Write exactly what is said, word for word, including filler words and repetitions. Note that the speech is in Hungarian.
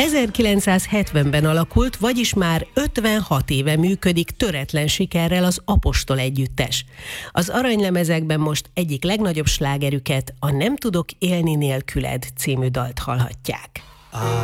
ezerkilencszázhetvenben alakult, vagyis már ötvenhat éve működik töretlen sikerrel az Apostol együttes. Az aranylemezekben most egyik legnagyobb slágerüket, a Nem tudok élni nélküled című dalt hallhatják.